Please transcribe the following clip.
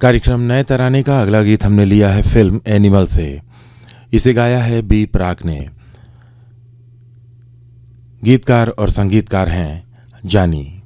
कार्यक्रम नए तराने का अगला गीत हमने लिया है फिल्म एनिमल से। इसे गाया है बी प्राक ने। गीतकार और संगीतकार हैं जानी।